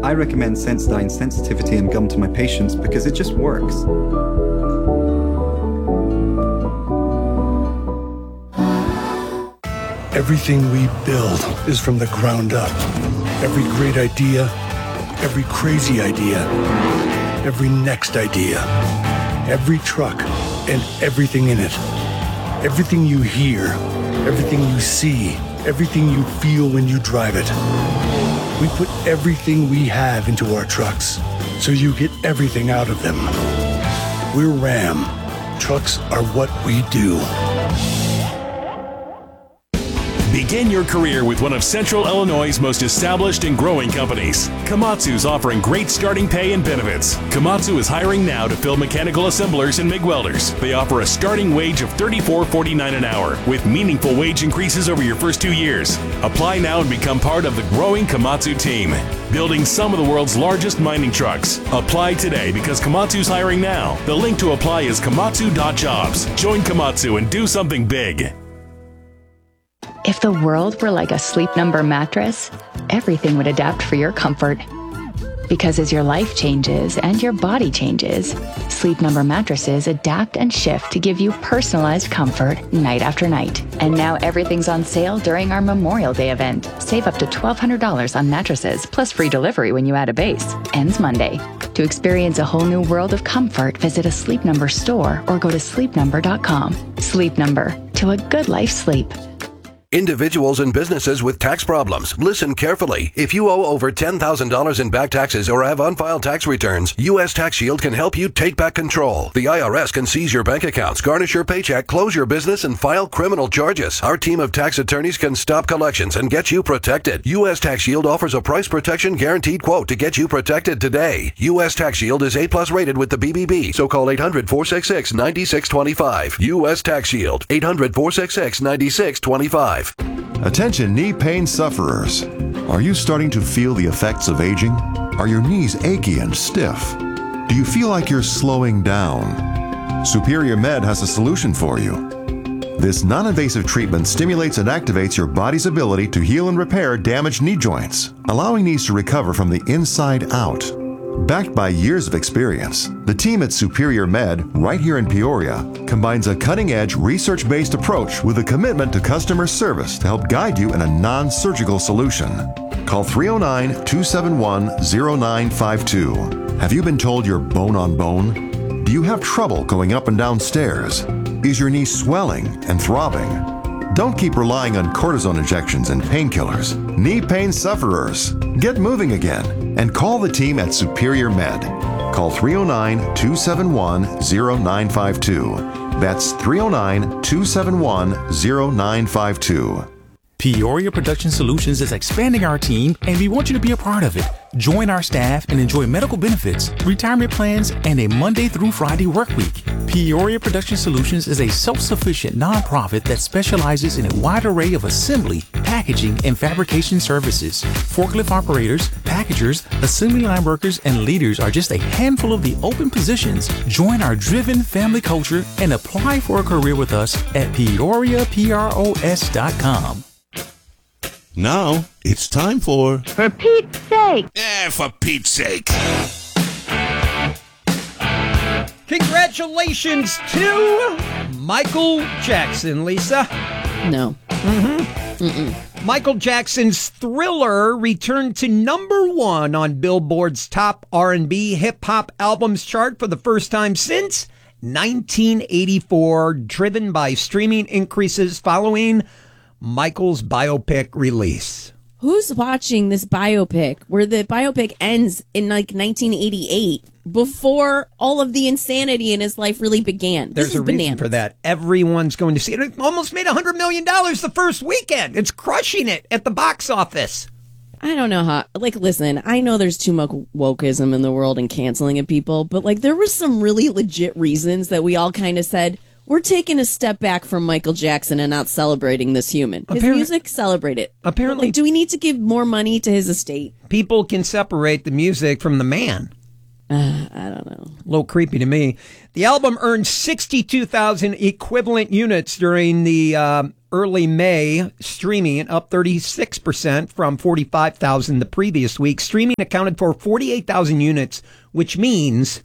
I recommend Sensodyne Sensitivity and Gum to my patients because it just works. Everything we build is from the ground up. Every great idea, every crazy idea, every next idea, every truck, and everything in it. Everything you hear, everything you see, everything you feel when you drive it. We put everything we have into our trucks, so you get everything out of them. We're Ram. Trucks are what we do. Begin your career with one of Central Illinois' most established and growing companies. Komatsu's offering great starting pay and benefits. Komatsu is hiring now to fill mechanical assemblers and MIG welders. They offer a starting wage of $34.49 an hour with meaningful wage increases over your first 2 years. Apply now and become part of the growing Komatsu team, building some of the world's largest mining trucks. Apply today because Komatsu's hiring now. The link to apply is komatsu.jobs. Join Komatsu and do something big. If the world were like a Sleep Number mattress, everything would adapt for your comfort. Because as your life changes and your body changes, Sleep Number mattresses adapt and shift to give you personalized comfort night after night. And now everything's on sale during our Memorial Day event. Save up to $1,200 on mattresses, plus free delivery when you add a base. Ends Monday. To experience a whole new world of comfort, visit a Sleep Number store or go to sleepnumber.com. Sleep Number. To a good life sleep. Individuals and businesses with tax problems, listen carefully. If you owe over $10,000 in back taxes or have unfiled tax returns, U.S. Tax Shield can help you take back control. The IRS can seize your bank accounts, garnish your paycheck, close your business, and file criminal charges. Our team of tax attorneys can stop collections and get you protected. U.S. Tax Shield offers a price protection guaranteed quote to get you protected today. U.S. Tax Shield is A+ rated with the BBB, so call 800-466-9625. U.S. Tax Shield, 800-466-9625. Attention knee pain sufferers. Are you starting to feel the effects of aging? Are your knees achy and stiff? Do you feel like you're slowing down? Superior Med has a solution for you. This non-invasive treatment stimulates and activates your body's ability to heal and repair damaged knee joints, allowing knees to recover from the inside out. Backed by years of experience, the team at Superior Med, right here in Peoria, combines a cutting-edge, research-based approach with a commitment to customer service to help guide you in a non-surgical solution. Call 309-271-0952. Have you been told you're bone on bone? Do you have trouble going up and down stairs? Is your knee swelling and throbbing? Don't keep relying on cortisone injections and painkillers. Knee pain sufferers, get moving again and call the team at Superior Med. Call 309-271-0952. That's 309-271-0952. Peoria Production Solutions is expanding our team, and we want you to be a part of it. Join our staff and enjoy medical benefits, retirement plans, and a Monday through Friday work week. Peoria Production Solutions is a self-sufficient nonprofit that specializes in a wide array of assembly, packaging, and fabrication services. Forklift operators, packagers, assembly line workers, and leaders are just a handful of the open positions. Join our driven family culture and apply for a career with us at PeoriaPROS.com. Now, it's time for Pete's sake. For Pete's sake. Congratulations to Michael Jackson, Lisa. No. Michael Jackson's Thriller returned to #1 on Billboard's top R&B hip-hop albums chart for the first time since 1984, driven by streaming increases following Michael's biopic release. Who's watching this biopic where the biopic ends in like 1988 before all of the insanity in his life really began? There's a reason for that. Everyone's going to see it. It almost made $100 million the first weekend. It's crushing it at the box office. I don't know how, listen, I know there's too much wokeism in the world and canceling of people, but there was some really legit reasons that we all kind of said, we're taking a step back from Michael Jackson and not celebrating this human. His music, celebrate it. Apparently. Do we need to give more money to his estate? People can separate the music from the man. I don't know. A little creepy to me. The album earned 62,000 equivalent units during the early May streaming, up 36% from 45,000 the previous week. Streaming accounted for 48,000 units, which means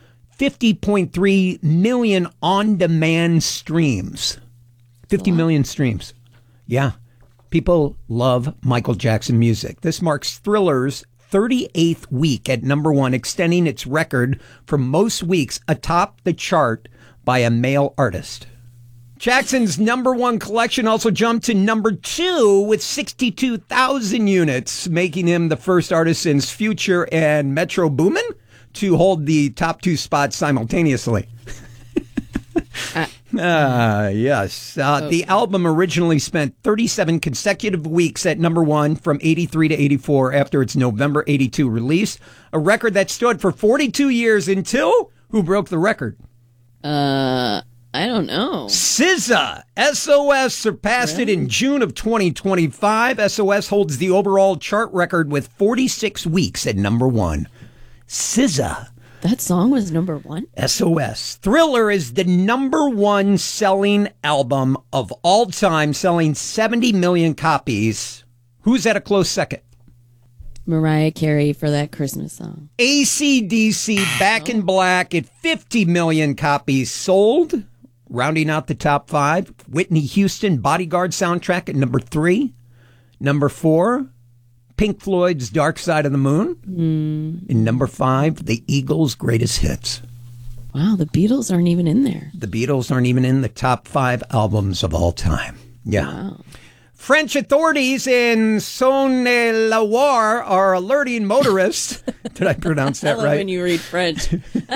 50.3 million on-demand streams. 50 million streams. Yeah. People love Michael Jackson music. This marks Thriller's 38th week at number one, extending its record for most weeks atop the chart by a male artist. Jackson's number one collection also jumped to number two with 62,000 units, making him the first artist since Future and Metro Boomin to hold the top two spots simultaneously. Yes. The album originally spent 37 consecutive weeks at number one from 83 to 84 after its November 82 release, a record that stood for 42 years until who broke the record? I don't know. SZA. SOS surpassed it in June of 2025. SOS holds the overall chart record with 46 weeks at number one. SZA. That song was number one? SOS. Thriller is the number one selling album of all time, selling 70 million copies. Who's at a close second? Mariah Carey for that Christmas song. AC/DC, Back in Black at 50 million copies sold. Rounding out the top five, Whitney Houston, Bodyguard soundtrack at number 3. Number 4, Pink Floyd's Dark Side of the Moon. And number 5, the Eagles' Greatest Hits. Wow, the Beatles aren't even in there. The Beatles aren't even in the top 5 albums of all time. Yeah. Wow. French authorities in Saône-et-Loire are alerting motorists. Did I pronounce that I love right? when you read French.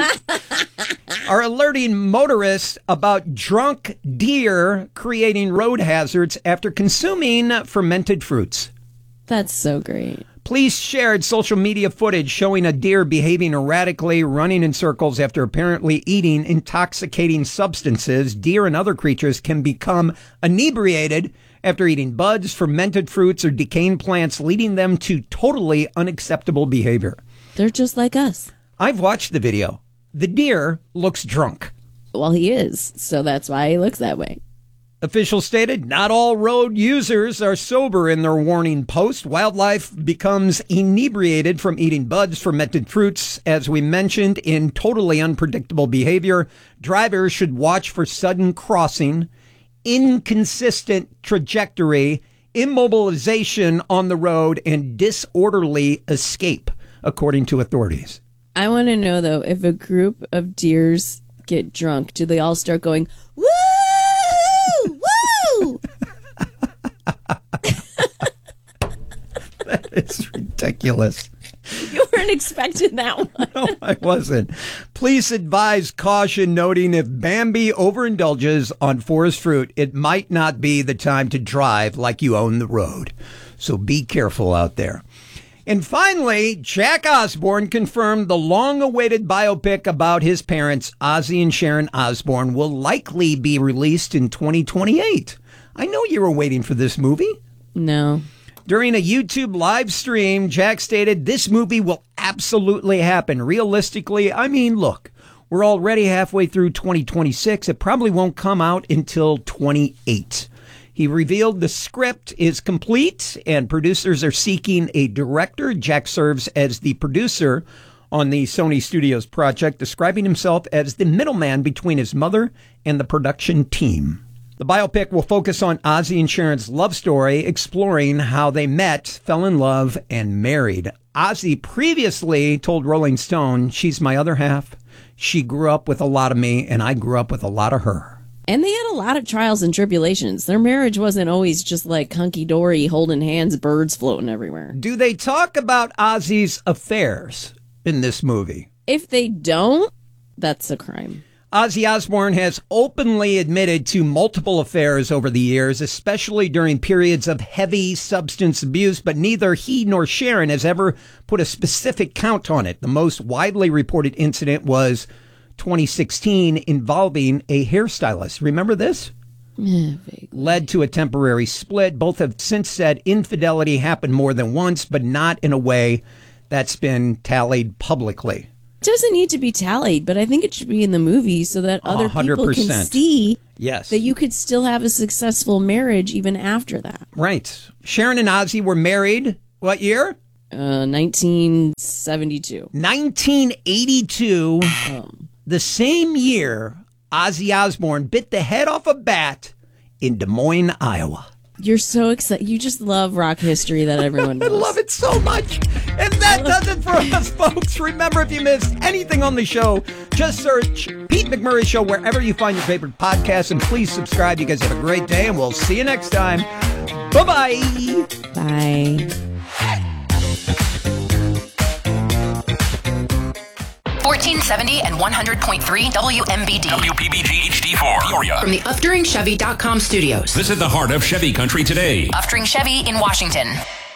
Are alerting motorists about drunk deer creating road hazards after consuming fermented fruits. That's so great. Police shared social media footage showing a deer behaving erratically, running in circles after apparently eating intoxicating substances. Deer and other creatures can become inebriated after eating buds, fermented fruits, or decaying plants, leading them to totally unacceptable behavior. They're just like us. I've watched the video. The deer looks drunk. Well, he is, so that's why he looks that way. Officials stated not all road users are sober in their warning post. Wildlife becomes inebriated from eating buds, fermented fruits, as we mentioned, in totally unpredictable behavior. Drivers should watch for sudden crossing, inconsistent trajectory, immobilization on the road, and disorderly escape, according to authorities. I want to know, though, if a group of deers get drunk, do they all start going, woo, woo? That is ridiculous. You weren't expecting that one. No, I wasn't. Police advise caution, noting if Bambi overindulges on forest fruit, it might not be the time to drive like you own the road. So be careful out there. And finally, Jack Osbourne confirmed the long-awaited biopic about his parents, Ozzy and Sharon Osbourne, will likely be released in 2028. I know you were waiting for this movie. No. During a YouTube live stream, Jack stated, this movie will absolutely happen. Realistically, I mean, look, we're already halfway through 2026. It probably won't come out until 28. He revealed the script is complete and producers are seeking a director. Jack serves as the producer on the Sony Studios project, describing himself as the middleman between his mother and the production team. The biopic will focus on Ozzy and Sharon's love story, exploring how they met, fell in love, and married. Ozzy previously told Rolling Stone, she's my other half. She grew up with a lot of me, and I grew up with a lot of her. And they had a lot of trials and tribulations. Their marriage wasn't always just like hunky-dory, holding hands, birds floating everywhere. Do they talk about Ozzy's affairs in this movie? If they don't, that's a crime. Ozzy Osbourne has openly admitted to multiple affairs over the years, especially during periods of heavy substance abuse, but neither he nor Sharon has ever put a specific count on it. The most widely reported incident was 2016 involving a hairstylist. Remember this? Led to a temporary split. Both have since said infidelity happened more than once, but not in a way that's been tallied publicly. doesn't need to be tallied, but I think it should be in the movie so that other people 100%. can see Yes. that you could still have a successful marriage even after that. Right. Sharon and Ozzy were married, what year? 1972. 1982. The same year Ozzy Osbourne bit the head off a bat in Des Moines, Iowa. You're so excited. You just love rock history that everyone knows. I love it so much. And that does it for us, folks. Remember, if you missed anything on the show, just search Pete McMurray Show wherever you find your favorite podcasts. And please subscribe. You guys have a great day, and we'll see you next time. Bye-bye. Bye. 1470 and 100.3 WMBD. WPBG HD4, Peoria. From the UfDuringChevy.com studios. Visit the heart of Chevy Country today. Uftring Chevy in Washington.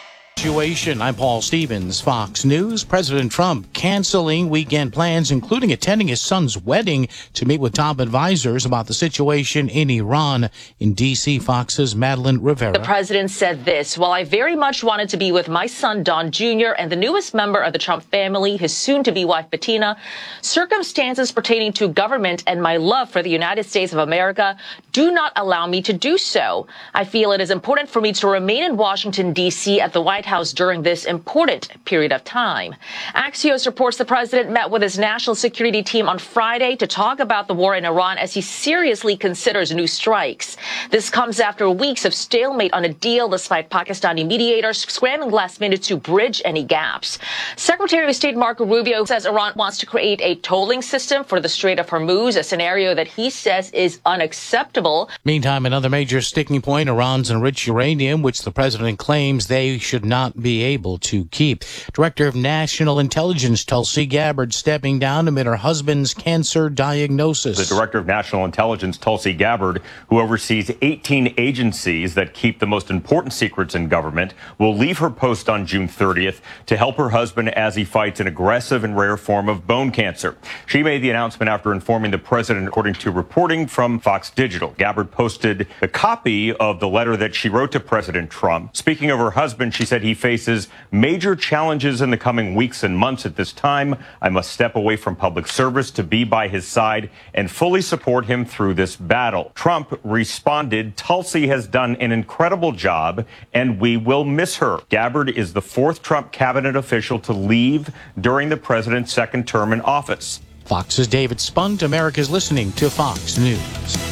I'm Paul Stevens, Fox News. President Trump canceling weekend plans, including attending his son's wedding to meet with top advisors about the situation in Iran. In D.C., Fox's Madeline Rivera. The president said this: while I very much wanted to be with my son, Don Jr., and the newest member of the Trump family, his soon-to-be wife, Bettina, circumstances pertaining to government and my love for the United States of America do not allow me to do so. I feel it is important for me to remain in Washington, D.C. at the White House during this important period of time. Axios reports the president met with his national security team on Friday to talk about the war in Iran as he seriously considers new strikes. This comes after weeks of stalemate on a deal despite Pakistani mediators scrambling last minute to bridge any gaps. Secretary of State Marco Rubio says Iran wants to create a tolling system for the Strait of Hormuz, a scenario that he says is unacceptable. Meantime, another major sticking point, Iran's enriched uranium, which the president claims they should not be able to keep. Director of National Intelligence Tulsi Gabbard stepping down amid her husband's cancer diagnosis. The Director of National Intelligence, Tulsi Gabbard, who oversees 18 agencies that keep the most important secrets in government, will leave her post on June 30th to help her husband as he fights an aggressive and rare form of bone cancer. She made the announcement after informing the president, according to reporting from Fox Digital. Gabbard posted a copy of the letter that she wrote to President Trump. Speaking of her husband, she said he faces major challenges in the coming weeks and months. At this time, I must step away from public service to be by his side and fully support him through this battle. Trump responded, Tulsi has done an incredible job and we will miss her. Gabbard is the fourth Trump cabinet official to leave during the president's second term in office. Fox's David Spunt. America's listening to Fox News.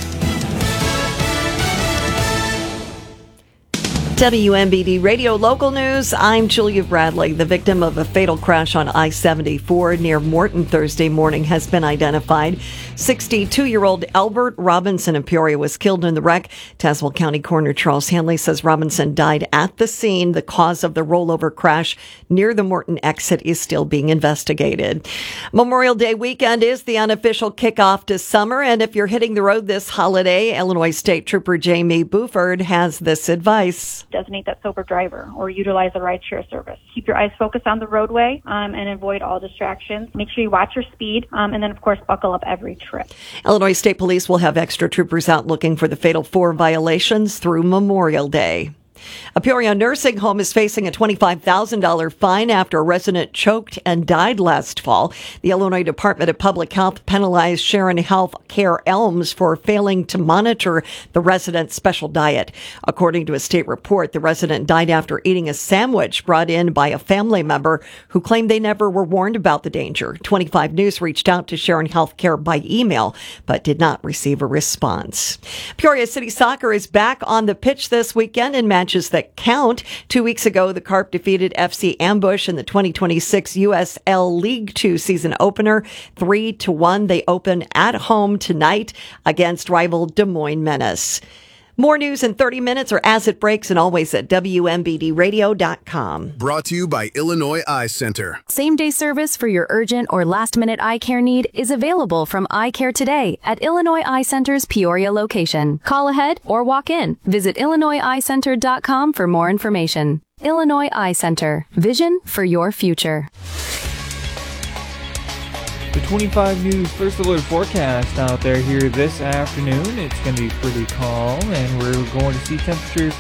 WMBD Radio Local News. I'm Julia Bradley. The victim of a fatal crash on I-74 near Morton Thursday morning has been identified. 62-year-old Albert Robinson of Peoria was killed in the wreck. Tazewell County Coroner Charles Hanley says Robinson died at the scene. The cause of the rollover crash near the Morton exit is still being investigated. Memorial Day weekend is the unofficial kickoff to summer, and if you're hitting the road this holiday, Illinois State Trooper Jamie Buford has this advice. Designate that sober driver or utilize a rideshare service. Keep your eyes focused on the roadway and avoid all distractions. Make sure you watch your speed and then, of course, buckle up every trip. Illinois State Police will have extra troopers out looking for the fatal 4 violations through Memorial Day. A Peoria nursing home is facing a $25,000 fine after a resident choked and died last fall. The Illinois Department of Public Health penalized Sharon Health Care Elms for failing to monitor the resident's special diet. According to a state report, the resident died after eating a sandwich brought in by a family member who claimed they never were warned about the danger. 25 News reached out to Sharon Health Care by email, but did not receive a response. Peoria City Soccer is back on the pitch this weekend in matches that count. 2 weeks ago, the Carp defeated FC Ambush in the 2026 USL League 2 season opener 3-1. They open at home tonight against rival Des Moines Menace. More news in 30 minutes or as it breaks, and always at WMBDradio.com. Brought to you by Illinois Eye Center. Same-day service for your urgent or last-minute eye care need is available from Eye Care Today at Illinois Eye Center's Peoria location. Call ahead or walk in. Visit IllinoisEyeCenter.com for more information. Illinois Eye Center. Vision for your future. The 25 News First Alert forecast out there here this afternoon. It's going to be pretty calm, and we're going to see temperatures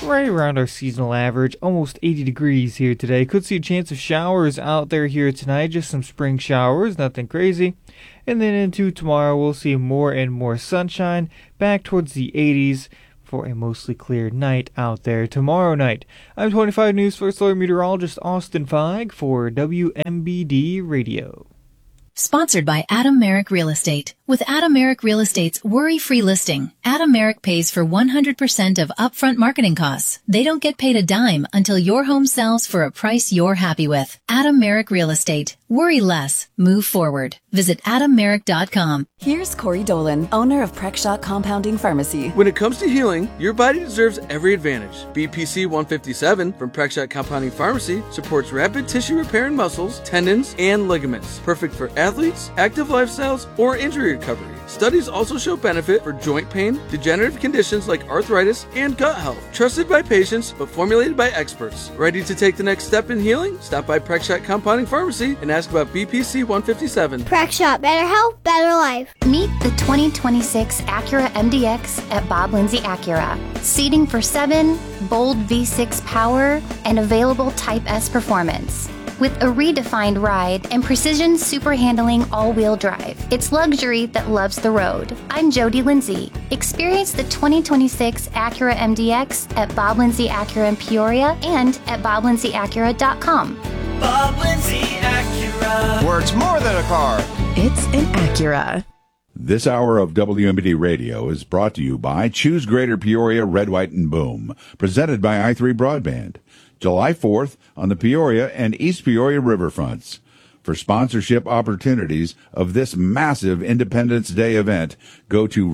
right around our seasonal average, almost 80 degrees here today. Could see a chance of showers out there here tonight, just some spring showers, nothing crazy. And then into tomorrow, we'll see more and more sunshine, back towards the 80s for a mostly clear night out there tomorrow night. I'm 25 News First Alert Meteorologist Austin Feig for WMBD Radio. Sponsored by Adam Merrick Real Estate. With Adam Merrick Real Estate's worry-free listing, Adam Merrick pays for 100% of upfront marketing costs. They don't get paid a dime until your home sells for a price you're happy with. Adam Merrick Real Estate. Worry less. Move forward. Visit AdamMerrick.com. Here's Corey Dolan, owner of Prexshot Compounding Pharmacy. When it comes to healing, your body deserves every advantage. BPC 157 from Prexshot Compounding Pharmacy supports rapid tissue repair in muscles, tendons, and ligaments. Perfect for athletes, active lifestyles, or injury recovery. Studies also show benefit for joint pain, degenerative conditions like arthritis, and gut health. Trusted by patients, but formulated by experts. Ready to take the next step in healing? Stop by Prexshot Compounding Pharmacy and ask about BPC 157. Prexshot, better health, better life. Meet the 2026 Acura MDX at Bob Lindsay Acura. Seating for 7, bold V6 power, and available Type S performance. With a redefined ride and precision super handling all-wheel drive. It's luxury that loves the road. I'm Jody Lindsay. Experience the 2026 Acura MDX at Bob Lindsay Acura in Peoria and at BobLindsayAcura.com. Bob Lindsay Acura. Where it's more than a car. It's an Acura. This hour of WMBD Radio is brought to you by Choose Greater Peoria, Red, White, and Boom. Presented by i3 Broadband. July 4th on the Peoria and East Peoria riverfronts. For sponsorship opportunities of this massive Independence Day event, go to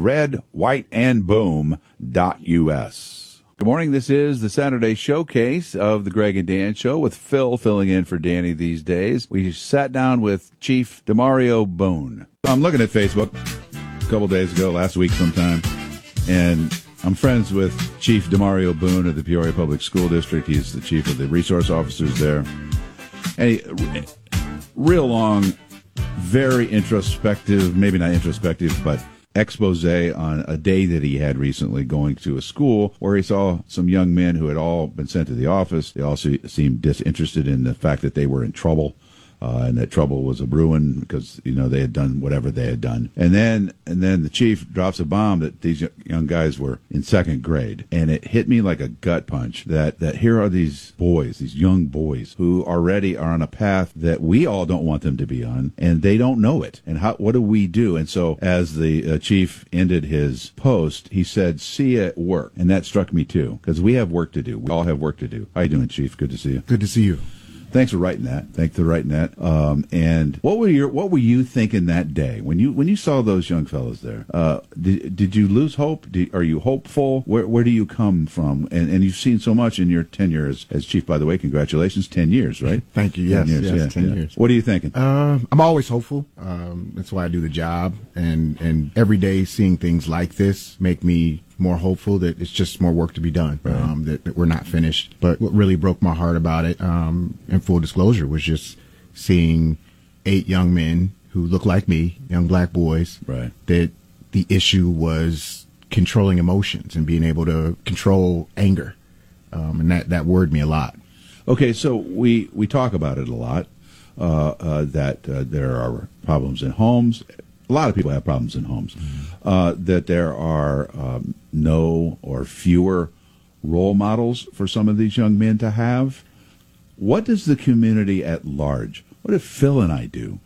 redwhiteandboom.us. Good morning. This is the Saturday showcase of the Greg and Dan Show with Phil filling in for Danny these days. We sat down with Chief Demario Boone. I'm looking at Facebook a couple days ago, last week sometime, and I'm friends with Chief Demario Boone of the Peoria Public School District. He's the chief of the resource officers there. And real long, very introspective, maybe not introspective, but expose on a day that he had recently going to a school where he saw some young men who had all been sent to the office. They also seemed disinterested in the fact that they were in trouble. And that trouble was a brewing because, they had done whatever they had done. And then the chief drops a bomb that these young guys were in second grade. And it hit me like a gut punch that here are these boys, these young boys who already are on a path that we all don't want them to be on, and they don't know it. And what do we do? And so as the chief ended his post, he said, "See you at work." And that struck me too, because we have work to do. We all have work to do. How you doing, Chief? Good to see you. Good to see you. Thanks for writing that. And what were you thinking that day when you saw those young fellows there? Did you lose hope? Are you hopeful? Where do you come from? And you've seen so much in your tenure as chief. By the way, congratulations, 10 years, right? Thank you. Yes, 10 years. What are you thinking? I'm always hopeful. That's why I do the job, and every day seeing things like this make me more hopeful that it's just more work to be done, right. That we're not finished. But what really broke my heart about it, in full disclosure, was just seeing 8 young men who look like me, young black boys, right. That the issue was controlling emotions and being able to control anger. And that worried me a lot. Okay, so we talk about it a lot, that there are problems in homes. A lot of people have problems in homes. That there are no or fewer role models for some of these young men to have. What does the community at large? What did Phil and I do?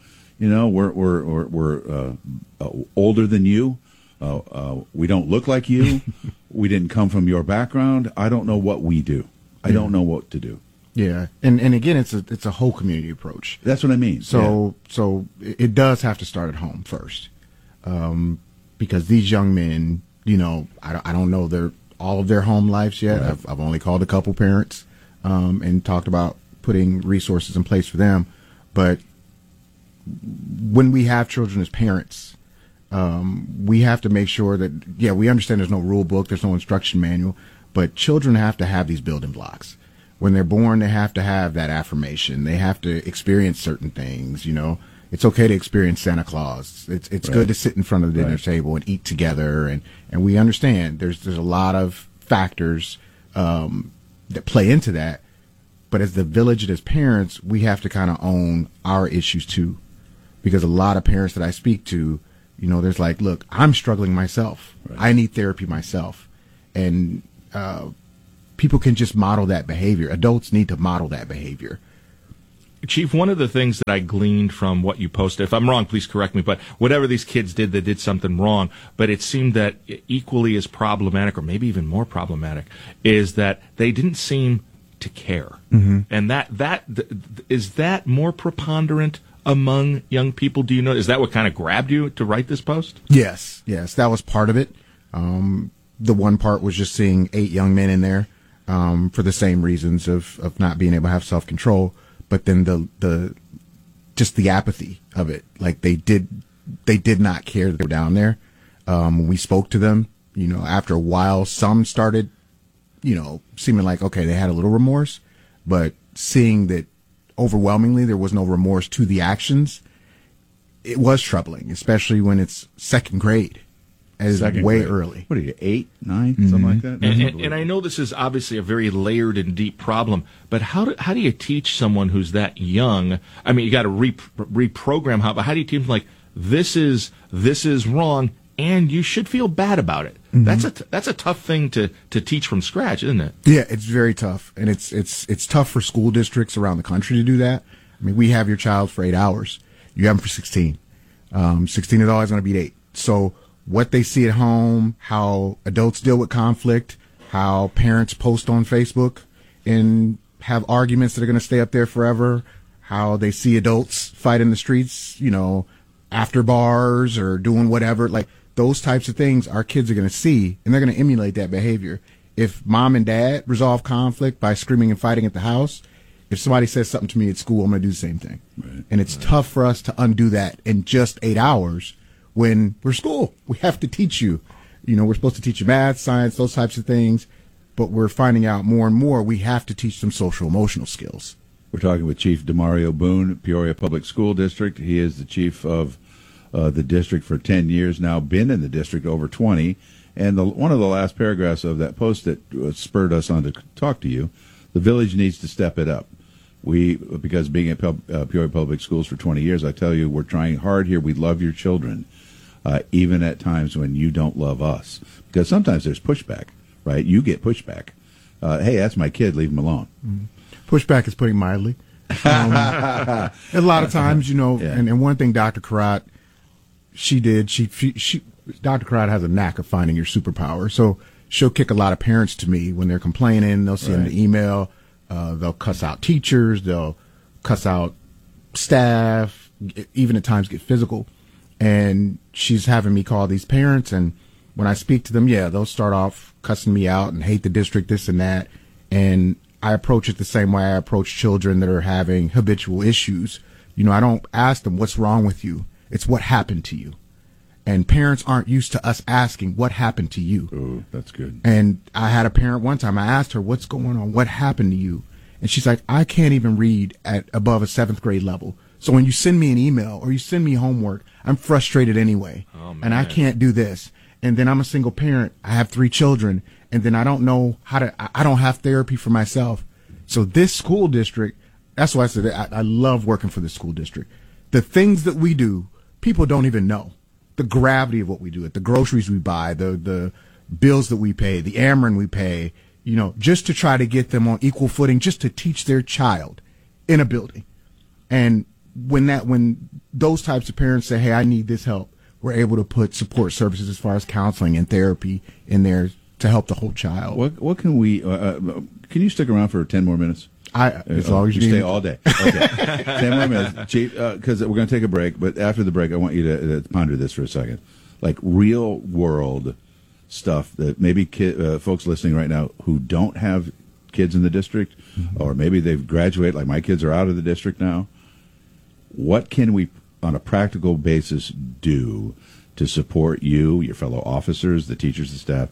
We're older than you. We don't look like you. We didn't come from your background. I don't know what we do. I don't know what to do. Yeah, and again, it's a whole community approach. That's what I mean. So it does have to start at home first, because these young men, I don't know all of their home lives yet. Right. I've only called a couple parents, and talked about putting resources in place for them. But when we have children as parents, we have to make sure that we understand there's no rule book, there's no instruction manual, but children have to have these building blocks. When they're born, they have to have that affirmation. They have to experience certain things. It's okay to experience Santa Claus. It's right. Good to sit in front of the dinner table and eat together. And we understand there's a lot of factors that play into that. But as the village and as parents, we have to kind of own our issues too, because a lot of parents that I speak to, there's like, look, I'm struggling myself. Right. I need therapy myself. And people can just model that behavior. Adults need to model that behavior. Chief, one of the things that I gleaned from what you posted, if I'm wrong, please correct me, but whatever these kids did, they did something wrong, but it seemed that equally as problematic, or maybe even more problematic, is that they didn't seem to care. Mm-hmm. And that is that more preponderant among young people? Do you know? Is that what kind of grabbed you to write this post? Yes, that was part of it. The one part was just seeing 8 young men in there for the same reasons of not being able to have self-control, but then the just the apathy of it. Like they did not care that they were down there. When we spoke to them, after a while, some started seeming like, okay, they had a little remorse, but seeing that overwhelmingly there was no remorse to the actions, it was troubling, especially when it's second grade. As way early. What are you, 8, 9, something like that? And I know this is obviously a very layered and deep problem, but how do you teach someone who's that young? I mean, you got to reprogram how do you teach them, like, this is wrong, and you should feel bad about it? Mm-hmm. That's a tough thing to teach from scratch, isn't it? Yeah, it's very tough, and it's tough for school districts around the country to do that. I mean, we have your child for 8 hours. You have them for 16. 16 is always going to beat 8. So what they see at home, how adults deal with conflict, how parents post on Facebook and have arguments that are going to stay up there forever, how they see adults fight in the streets, after bars or doing whatever, like those types of things our kids are going to see, and they're going to emulate that behavior. If mom and dad resolve conflict by screaming and fighting at the house, if somebody says something to me at school, I'm going to do the same thing. Right. And it's tough for us to undo that in just 8 hours. When we're school, we have to teach you, we're supposed to teach you math, science, those types of things, but we're finding out more and more we have to teach them social emotional skills. We're talking with Chief Demario Boone, Peoria Public School District. He is the chief of the district for 10 years now, been in the district over 20. And one of the last paragraphs of that post that spurred us on to talk to you, the village needs to step it up. Because being at Peoria Public Schools for 20 years, I tell you, we're trying hard here. We love your children. Even at times when you don't love us. Because sometimes there's pushback, right? You get pushback. Hey, that's my kid, leave him alone. Mm-hmm. Pushback is putting mildly. A lot of times, and one thing Dr. Karat, she did, Dr. Karat has a knack of finding your superpower. So she'll kick a lot of parents to me when they're complaining. They'll send an email. They'll cuss out teachers. They'll cuss out staff, even at times get physical. And she's having me call these parents, and when I speak to them, they'll start off cussing me out and hate the district, this and that. And I approach it the same way I approach children that are having habitual issues. I don't ask them, what's wrong with you? It's what happened to you. And parents aren't used to us asking, what happened to you? Oh, that's good. And I had a parent one time, I asked her, what's going on? What happened to you? And she's like, I can't even read at above a 7th grade level. So when you send me an email or you send me homework, I'm frustrated anyway. Oh, and I can't do this. And then I'm a single parent. I have 3 children. And then I don't know I don't have therapy for myself. So this school district, that's why I said I love working for the school district. The things that we do, people don't even know. The gravity of what we do, the groceries we buy, the bills that we pay, the Ameren we pay, just to try to get them on equal footing, just to teach their child in a building. And when those types of parents say, hey, I need this help, we're able to put support services as far as counseling and therapy in there to help the whole child. What can we, can you stick around for 10 more minutes? As long as you stay all day. Okay. 10 more minutes, Chief, because we're going to take a break, but after the break, I want you to ponder this for a second. Like real world stuff that maybe folks listening right now who don't have kids in the district, or maybe they've graduated, like my kids are out of the district now. What can we, on a practical basis, do to support you, your fellow officers, the teachers, the staff,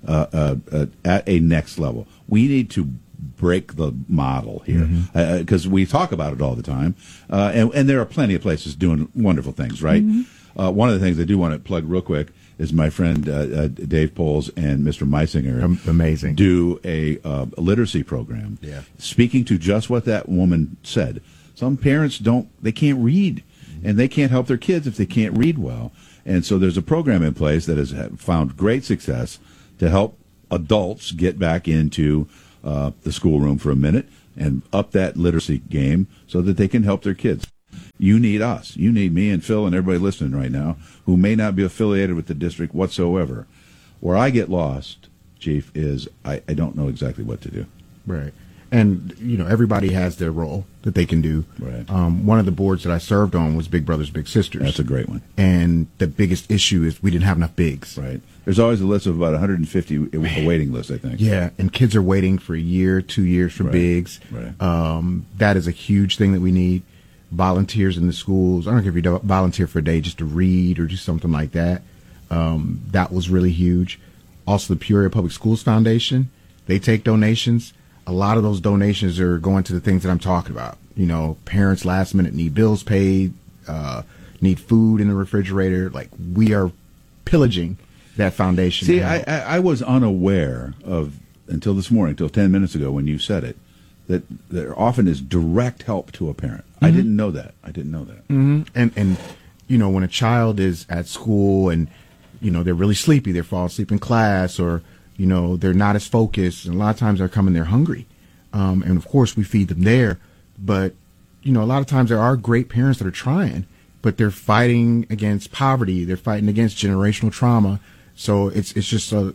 at a next level? We need to break the model here, because we talk about it all the time, and there are plenty of places doing wonderful things, right? One of the things I do want to plug real quick is my friend Dave Poles and Mr. Meisinger. Amazing. Do a literacy program. Yeah. Speaking to just what that woman said. Some parents they can't read, and they can't help their kids if they can't read well. And so there's a program in place that has found great success to help adults get back into the schoolroom for a minute and up that literacy game so that they can help their kids. You need us. You need me and Phil and everybody listening right now who may not be affiliated with the district whatsoever. Where I get lost, Chief, is I don't know exactly what to do. Right. And, everybody has their role that they can do. Right. One of the boards that I served on was Big Brothers Big Sisters. That's a great one. And the biggest issue is we didn't have enough bigs. Right. There's always a list of about 150, a waiting list, I think. Yeah, and kids are waiting for a year, 2 years for bigs. Right. That is a huge thing that we need. Volunteers in the schools. I don't care if you volunteer for a day just to read or do something like that. That was really huge. Also, the Peoria Public Schools Foundation, they take donations. A lot of those donations are going to the things that I'm talking about. Parents last minute need bills paid, need food in the refrigerator. Like, we are pillaging that foundation. See, I was unaware of, until this morning, until 10 minutes ago when you said it, that there often is direct help to a parent. Mm-hmm. I didn't know that. Mm-hmm. And when a child is at school and, they're really sleepy, they fall asleep in class, or, they're not as focused, and a lot of times they're coming there hungry. And of course we feed them there. But, a lot of times there are great parents that are trying, but they're fighting against poverty. They're fighting against generational trauma. So it's just a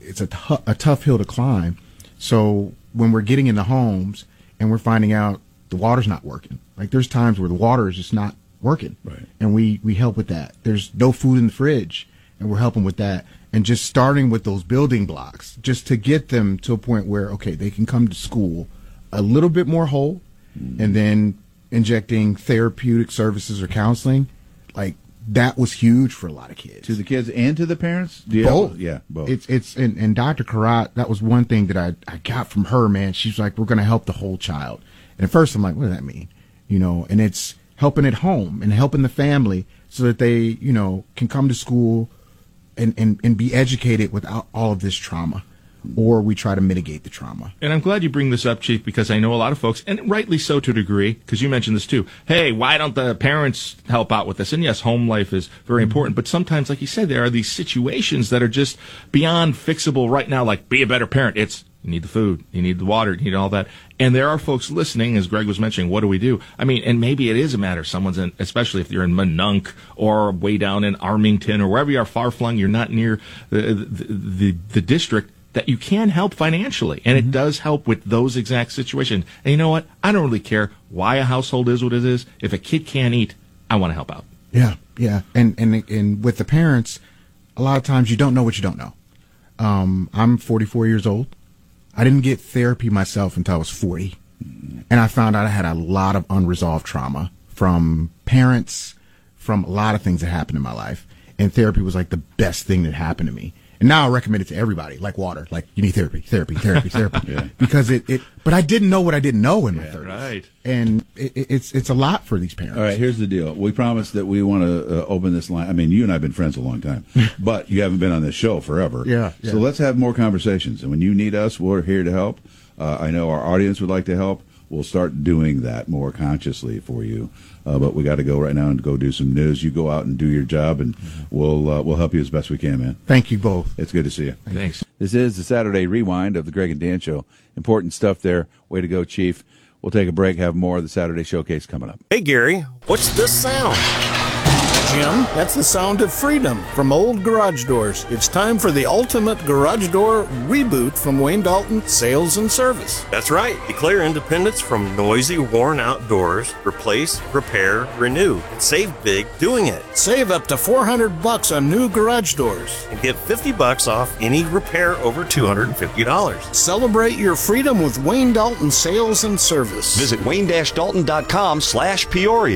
tough hill to climb. So when we're getting in the homes and we're finding out the water's not working, like there's times where the water is just not working. Right. And we help with that. There's no food in the fridge, and we're helping with that. And just starting with those building blocks, just to get them to a point where, okay, they can come to school a little bit more whole, and then injecting therapeutic services or counseling, like that was huge for a lot of kids. To the kids and to the parents? Both. Yeah, both. And Dr. Karat, that was one thing that I got from her, man. She's like, we're going to help the whole child. And at first I'm like, what does that mean? And it's helping at home and helping the family so that they, can come to school and be educated without all of this trauma, or we try to mitigate the trauma. And I'm glad you bring this up, Chief, because I know a lot of folks, and rightly so to a degree, because you mentioned this too. Hey, why don't the parents help out with this? And yes, home life is very important, but sometimes, like you said, there are these situations that are just beyond fixable right now, like be a better parent. It's you need the food, you need the water, you need all that. And there are folks listening, as Greg was mentioning, what do we do? I mean, and maybe it is a matter, someone's in, especially if you're in Monunk or way down in Armington or wherever you are, far flung, you're not near the district, that you can help financially. And it does help with those exact situations. And you know what? I don't really care why a household is what it is. If a kid can't eat, I want to help out. Yeah. And with the parents, a lot of times you don't know what you don't know. I'm 44 years old. I didn't get therapy myself until I was 40. And I found out I had a lot of unresolved trauma from parents, from a lot of things that happened in my life. And therapy was like the best thing that happened to me. And now I recommend it to everybody, like water. Like, you need therapy. Yeah. Because but I didn't know what I didn't know in my 30s. Right. And it's a lot for these parents. All right, here's the deal. We promised that we want to open this line. I mean, you and I have been friends a long time, but you haven't been on this show forever. Yeah. So let's have more conversations. And when you need us, we're here to help. I know our audience would like to help. We'll start doing that more consciously for you. But we got to go right now and go do some news. You go out and do your job, and we'll help you as best we can, man. Thank you both. It's good to see you. Thanks. This is the Saturday Rewind of the Greg and Dan Show. Important stuff there. Way to go, Chief. We'll take a break, have more of the Saturday Showcase coming up. Hey, Gary, what's this sound? Jim, that's the sound of freedom from Old Garage Doors. It's time for the ultimate garage door reboot from Wayne Dalton Sales and Service. That's right. Declare independence from noisy, worn-out doors. Replace, repair, renew. And save big doing it. Save up to $400 on new garage doors. And get $50 off any repair over $250. Celebrate your freedom with Wayne Dalton Sales and Service. Visit wayne-dalton.com/Peoria.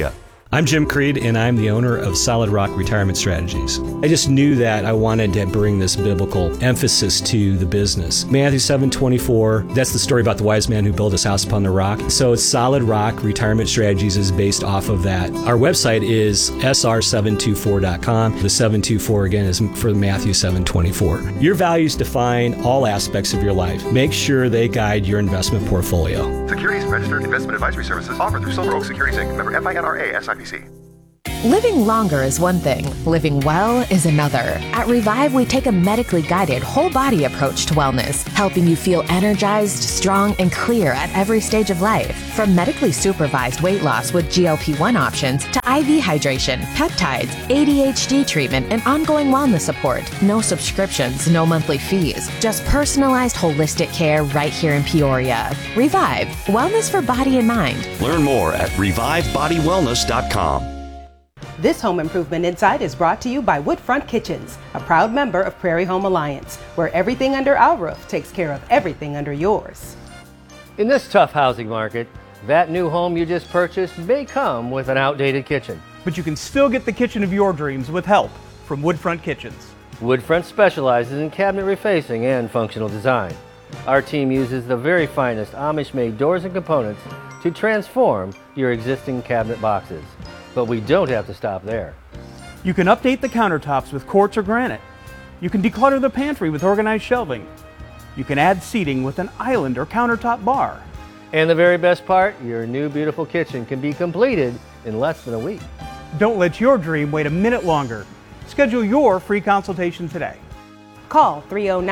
I'm Jim Creed, and I'm the owner of Solid Rock Retirement Strategies. I just knew that I wanted to bring this biblical emphasis to the business. Matthew 7:24, that's the story about the wise man who built his house upon the rock. So Solid Rock Retirement Strategies is based off of that. Our website is sr724.com. The 724, again, is for Matthew 7:24. Your values define all aspects of your life. Make sure they guide your investment portfolio. Securities registered investment advisory services offered through Silver Oak Securities Inc. Member FINRA SIPC. Living longer is one thing, living well is another. At Revive, we take a medically guided, whole-body approach to wellness, helping you feel energized, strong, and clear at every stage of life. From medically supervised weight loss with GLP-1 options to IV hydration, peptides, ADHD treatment, and ongoing wellness support. No subscriptions, no monthly fees, just personalized holistic care right here in Peoria. Revive, wellness for body and mind. Learn more at revivebodywellness.com. This Home Improvement Insight is brought to you by Woodfront Kitchens, a proud member of Prairie Home Alliance, where everything under our roof takes care of everything under yours. In this tough housing market, that new home you just purchased may come with an outdated kitchen. But you can still get the kitchen of your dreams with help from Woodfront Kitchens. Woodfront specializes in cabinet refacing and functional design. Our team uses the very finest Amish-made doors and components to transform your existing cabinet boxes. But we don't have to stop there. You can update the countertops with quartz or granite. You can declutter the pantry with organized shelving. You can add seating with an island or countertop bar. And the very best part, your new beautiful kitchen can be completed in less than a week. Don't let your dream wait a minute longer. Schedule your free consultation today. Call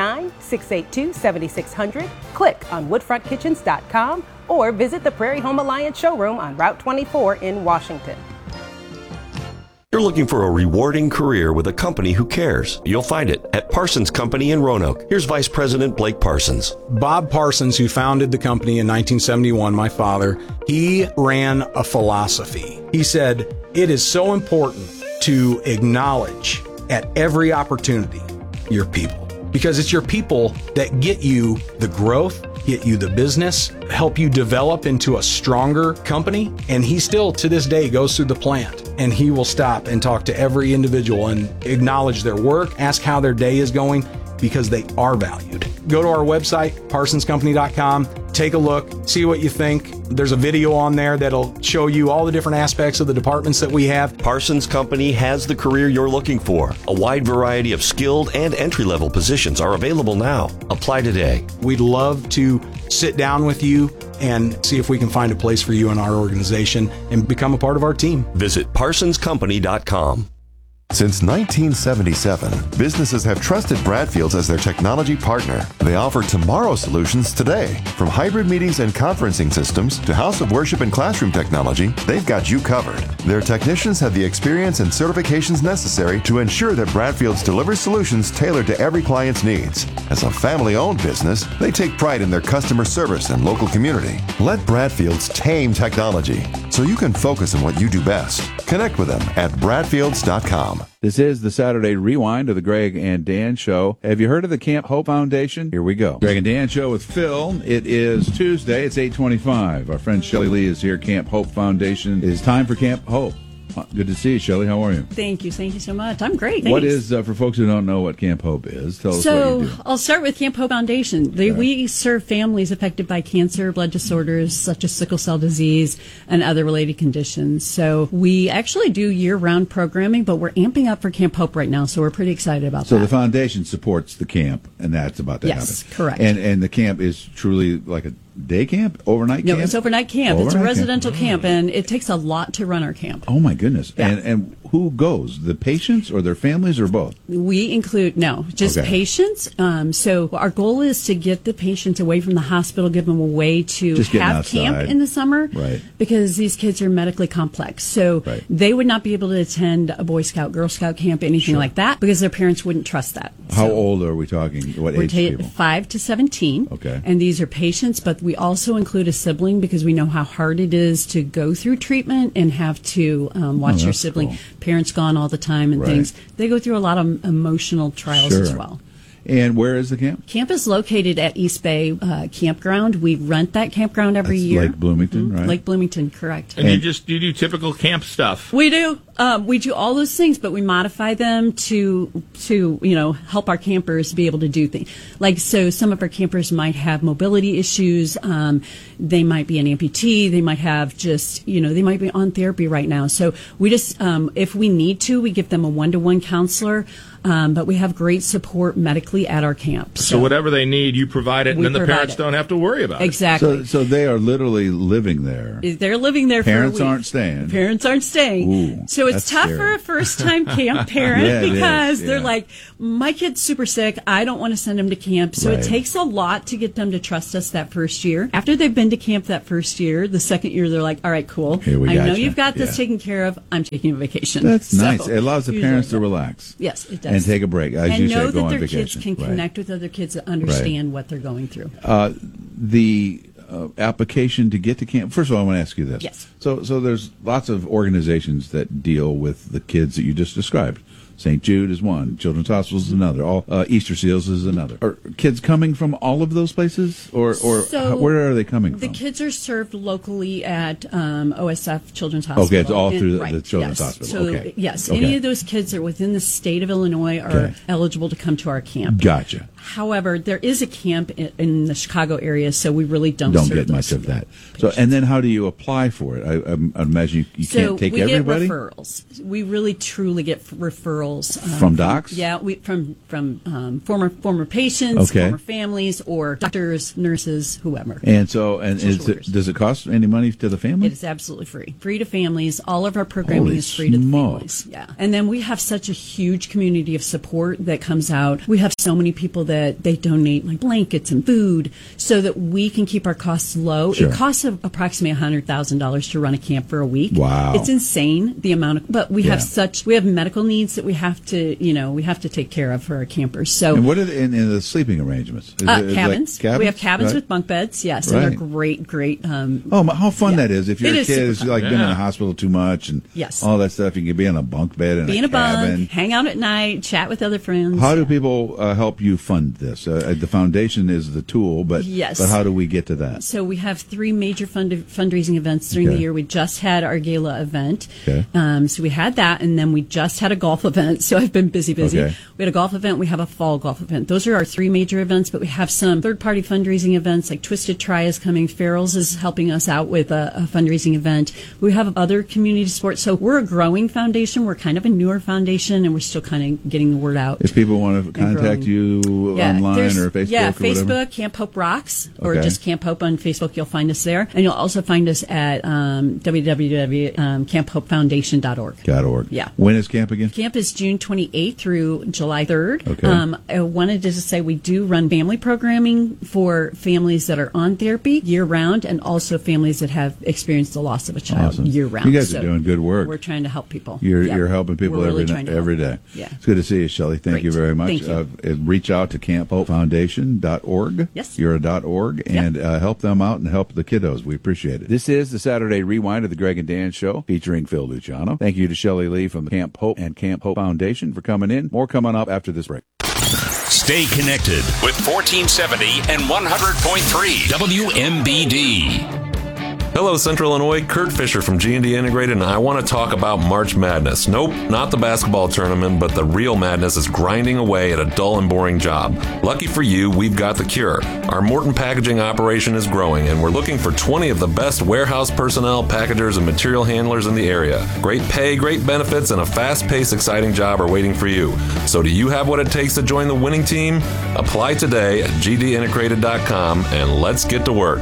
309-682-7600, click on woodfrontkitchens.com, or visit the Prairie Home Alliance showroom on Route 24 in Washington. You're looking for a rewarding career with a company who cares. You'll find it at Parsons Company in Roanoke. Here's Vice President Blake Parsons. Bob Parsons, who founded the company in 1971, my father, he ran a philosophy. He said, it is so important to acknowledge at every opportunity your people, because it's your people that get you the growth, get you the business, help you develop into a stronger company. And he still, to this day, goes through the plant and he will stop and talk to every individual and acknowledge their work, ask how their day is going, because they are valued. Go to our website, parsonscompany.com, take a look, see what you think. There's a video on there that'll show you all the different aspects of the departments that we have. Parsons Company has the career you're looking for. A wide variety of skilled and entry-level positions are available now. Apply today. We'd love to sit down with you and see if we can find a place for you in our organization and become a part of our team. Visit parsonscompany.com. Since 1977, businesses have trusted Bradfields as their technology partner. They offer tomorrow solutions today. From hybrid meetings and conferencing systems to house of worship and classroom technology, they've got you covered. Their technicians have the experience and certifications necessary to ensure that Bradfields delivers solutions tailored to every client's needs. As a family-owned business, they take pride in their customer service and local community. Let Bradfields tame technology so you can focus on what you do best. Connect with them at bradfields.com. This is the Saturday Rewind of the Greg and Dan Show. Have you heard of the Camp Hope Foundation? Here we go. Greg and Dan Show with Phil. It is Tuesday. It's 8:25. Our friend Shelley Lee is here. Camp Hope Foundation. It is time for Camp Hope. Good to see you, Shelley. How are you? Thank you so much. I'm great. Thanks. What is, for folks who don't know what Camp Hope is, tell us what you do. I'll start with Camp Hope Foundation. We serve families affected by cancer, blood disorders such as sickle cell disease and other related conditions. So we actually do year-round programming, but we're amping up for Camp Hope right now, so we're pretty excited about that. So the foundation supports the camp, and that's about to happen. Yes, correct. And the camp is truly like a day camp, overnight camp? No, it's overnight camp. It's a residential camp, and it takes a lot to run our camp. Oh my goodness! Yeah. And who goes? The patients or their families or both? We include just patients. So our goal is to get the patients away from the hospital, give them a way to have camp in the summer, right? Because these kids are medically complex, so they would not be able to attend a Boy Scout, Girl Scout camp, anything like that, because their parents wouldn't trust that. How old are we talking? What age people? 5 to 17. Okay. And these are patients, but we also include a sibling because we know how hard it is to go through treatment and have to watch your sibling. Cool. Parents gone all the time and things. They go through a lot of emotional trials as well. And where is the camp? Camp is located at East Bay Campground. We rent that campground every year. Lake Bloomington, right? Lake Bloomington, correct. And you do typical camp stuff. We do. We do all those things, but we modify them to help our campers be able to do things. Like, so some of our campers might have mobility issues. They might be an amputee. They might have they might be on therapy right now. So we just, if we need to, we give them a one-to-one counselor. But we have great support medically at our camp. So whatever they need, you provide it, and then the parents don't have to worry about it. Exactly. So they are literally living there. They're living there Parents for a week. aren't staying. Parents aren't staying. Ooh, so it's tough for a first-time camp parent because they're like, my kid's super sick. I don't want to send him to camp. So it takes a lot to get them to trust us that first year. After they've been to camp that first year, the second year, they're like, all right, cool. I know you've got this taken care of. I'm taking a vacation. That's nice. It allows the parents to relax. Yes, it does. And take a break. As and you know say, go that on their vacation. kids can connect with other kids that understand what they're going through. The application to get to camp. First of all, I want to ask you this. Yes. So there's lots of organizations that deal with the kids that you just described. St. Jude is one. Children's Hospital is another. All Easter Seals is another. Are kids coming from all of those places, or where are they coming from? The kids are served locally at OSF Children's Hospital. Okay, it's all through the Children's Hospital. So, okay. Yes, any of those kids that are within the state of Illinois are eligible to come to our camp. Gotcha. However, there is a camp in the Chicago area, so we really don't get much of that. So, and then how do you apply for it? I imagine you can't take everybody. So we get referrals. We really truly get referrals from docs. From former patients, former families, or doctors, nurses, whoever. And so, does it cost any money to the family? It is absolutely free to families. All of our programming is free to the families. Yeah, and then we have such a huge community of support that comes out. We have so many people that they donate like blankets and food so that we can keep our costs low. Sure. It costs approximately $100,000 to run a camp for a week. Wow, it's insane the amount of. But we have medical needs that we have to take care of for our campers. So, and what are in the sleeping arrangements? Cabins. Like We have cabins right? with bunk beds. Yes, and they're great. How fun that is! If your kid is like been in the hospital too much and all that stuff, you can be on a bunk bed in a cabin, bunk, hang out at night, chat with other friends. How do people help you fund this? The foundation is the tool, but how do we get to that? So we have three major fundraising events during the year. We just had our gala event, so we had that, and then we just had a golf event. So I've been busy. Okay. We had a golf event. We have a fall golf event. Those are our three major events, but we have some third-party fundraising events like Twisted Tri is coming. Farrell's is helping us out with a fundraising event. We have other community support. So we're a growing foundation. We're kind of a newer foundation, and we're still kind of getting the word out. If people want to contact you online or Facebook or Facebook, whatever? Camp Hope Rocks, or just Camp Hope on Facebook. You'll find us there. And you'll also find us at www.camphopefoundation.org. Yeah. When is camp again? Camp is June 28th through July 3rd. Okay. I wanted to just say we do run family programming for families that are on therapy year-round, and also families that have experienced the loss of a child year-round. You guys are doing good work. We're trying to help people. You're helping people every day. Yeah. It's good to see you, Shelley. Thank you very much. Thank you. Reach out to camphopefoundation.org. Yes. You're a .org, and help them out and help the kiddos. We appreciate it. This is the Saturday Rewind of the Greg and Dan Show, featuring Phil Luciano. Thank you to Shelley Lee from the Camp Hope and Camp Hope Foundation for coming in. More coming up after this break. Stay connected with 1470 and 100.3 WMBD. Hello, Central Illinois. Kurt Fisher from G&D Integrated, and I want to talk about March Madness. Nope, not the basketball tournament, but the real madness is grinding away at a dull and boring job. Lucky for you, we've got the cure. Our Morton packaging operation is growing, and we're looking for 20 of the best warehouse personnel, packagers, and material handlers in the area. Great pay, great benefits, and a fast-paced, exciting job are waiting for you. So do you have what it takes to join the winning team? Apply today at gdintegrated.com, and let's get to work.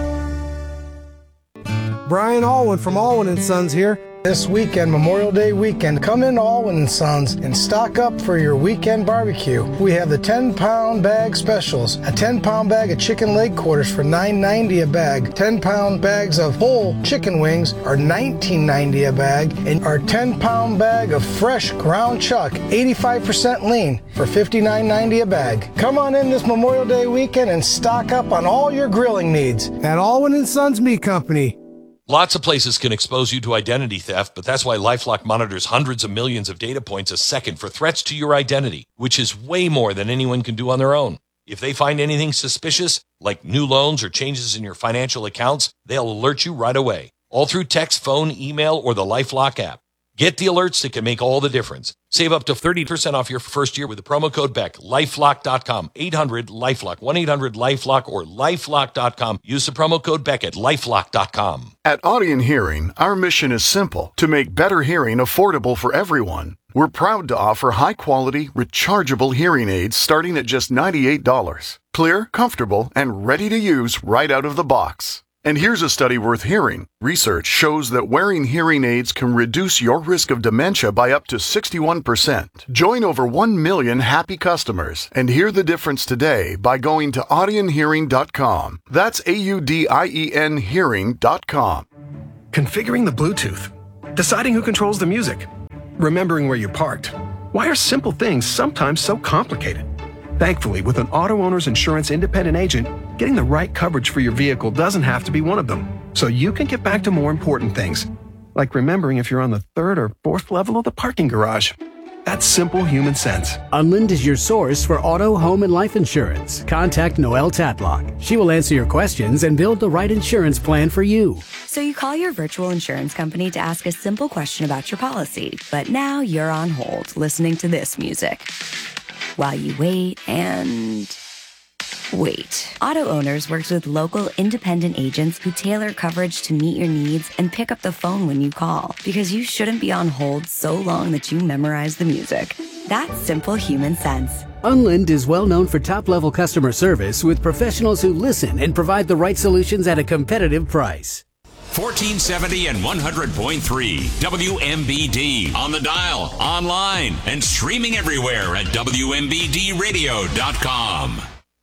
Brian Alwyn from Alwyn & Sons here. This weekend, Memorial Day weekend, come in to Alwyn & Sons and stock up for your weekend barbecue. We have the 10-pound bag specials. A 10-pound bag of chicken leg quarters for $9.90 a bag. 10-pound bags of whole chicken wings are $19.90 a bag. And our 10-pound bag of fresh ground chuck, 85% lean, for $59.90 a bag. Come on in this Memorial Day weekend and stock up on all your grilling needs at Alwyn & Sons Meat Company. Lots of places can expose you to identity theft, but that's why LifeLock monitors hundreds of millions of data points a second for threats to your identity, which is way more than anyone can do on their own. If they find anything suspicious, like new loans or changes in your financial accounts, they'll alert you right away, all through text, phone, email, or the LifeLock app. Get the alerts that can make all the difference. Save up to 30% off your first year with the promo code BECK. LifeLock.com. 800-LifeLock. 1-800-LifeLock or LifeLock.com. Use the promo code BECK at LifeLock.com. At Audion Hearing, our mission is simple: to make better hearing affordable for everyone. We're proud to offer high-quality, rechargeable hearing aids starting at just $98. Clear, comfortable, and ready to use right out of the box. And here's a study worth hearing. Research shows that wearing hearing aids can reduce your risk of dementia by up to 61%. Join over 1 million happy customers and hear the difference today by going to audionhearing.com. That's AUDIEN hearing.com. Configuring the Bluetooth, deciding who controls the music, remembering where you parked. Why are simple things sometimes so complicated? Thankfully, with an auto owner's insurance independent agent, getting the right coverage for your vehicle doesn't have to be one of them. So you can get back to more important things, like remembering if you're on the 3rd or 4th level of the parking garage. That's simple human sense. Unlind is your source for auto, home, and life insurance. Contact Noelle Tatlock. She will answer your questions and build the right insurance plan for you. So you call your virtual insurance company to ask a simple question about your policy, but now you're on hold listening to this music while you wait and wait. Auto Owners works with local independent agents who tailor coverage to meet your needs and pick up the phone when you call, because you shouldn't be on hold so long that you memorize the music. That's simple human sense. Unlind is well known for top-level customer service with professionals who listen and provide the right solutions at a competitive price. 1470 and 100.3 WMBD on the dial, online, and streaming everywhere at WMBDradio.com.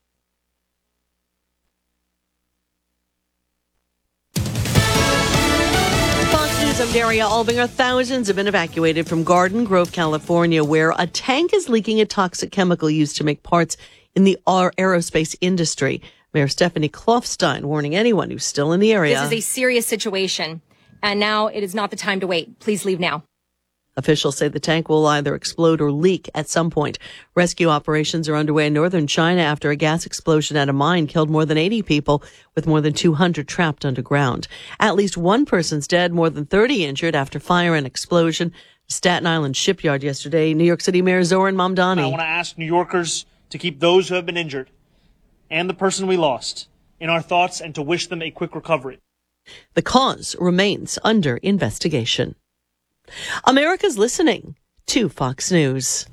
Fox News, I'm Daria Albinger. Thousands have been evacuated from Garden Grove, California, where a tank is leaking a toxic chemical used to make parts in the aerospace industry. Mayor Stephanie Klofstein warning anyone who's still in the area. This is a serious situation, and now it is not the time to wait. Please leave now. Officials say the tank will either explode or leak at some point. Rescue operations are underway in northern China after a gas explosion at a mine killed more than 80 people, with more than 200 trapped underground. At least one person's dead, more than 30 injured after fire and explosion. Staten Island shipyard yesterday. New York City Mayor Zoran Mamdani. I want to ask New Yorkers to keep those who have been injured and the person we lost in our thoughts and to wish them a quick recovery. The cause remains under investigation. America's listening to Fox News.